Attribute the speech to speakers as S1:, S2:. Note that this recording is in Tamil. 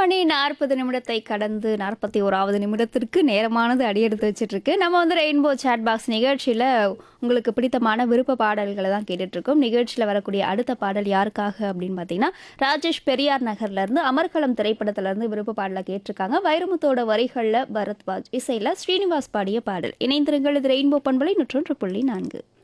S1: மணி 40 நிமிடத்தை கடந்து 41வது நிமிடத்திற்கு நேரமானது அடியெடுத்து வச்சுட்டு இருக்கு. நம்ம வந்து ரெயின்போ சேட் பாக்ஸ் நிகழ்ச்சியில உங்களுக்கு பிடித்தமான விருப்ப பாடல்களை தான் கேட்டுட்டு இருக்கோம். நிகழ்ச்சியில் வரக்கூடிய அடுத்த பாடல் யாருக்காக அப்படின்னு பார்த்தீங்கன்னா, ராஜேஷ் பெரியார் நகர்ல இருந்து அமர்க்களம் திரைப்படத்துல இருந்து விருப்ப பாடலை கேட்டிருக்காங்க. வைரமுத்தோட வரிகள்ல பரத்வாஜ், இசையில ஸ்ரீனிவாஸ் பாடிய பாடல். இணைந்திருங்கள், இது ரெயின்போ பண்பலை 101.4.